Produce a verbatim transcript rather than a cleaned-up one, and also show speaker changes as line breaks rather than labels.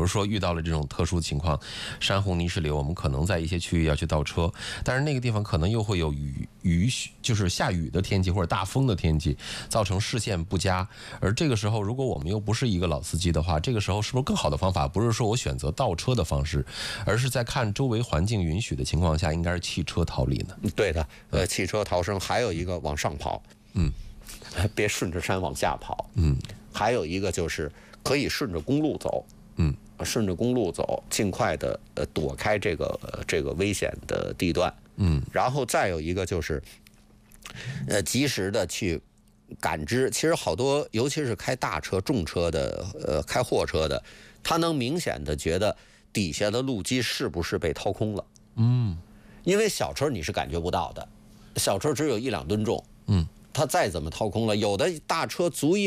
说遇到了这种特殊情况，山洪泥石流，我们可能在一些区域要去倒车，但是那个地方可能又会有雨雨就是下雨的天气或者大风的天气，造成视线不佳。而这个时候，如果我们又不是一个老司机的话，这个时候是不是更好的方法不是说我选择倒车的方式，而是在看周围环境允许的情况下，应该是汽车逃离呢？
对的，呃，汽车逃生，还有一个往上跑，
嗯，
别顺着山往下跑，
嗯，
还有一个就是可以顺着公路走，
嗯，
顺着公路走，尽快的呃躲开这个、呃、这个危险的地段，
嗯，
然后再有一个就是，呃，及时的去感知。其实好多，尤其是开大车、重车的，呃，开货车的，他能明显的觉得底下的路基是不是被掏空了，
嗯，
因为小车你是感觉不到的，小车只有一两吨重，
嗯，
它再怎么掏空了，有的大车足以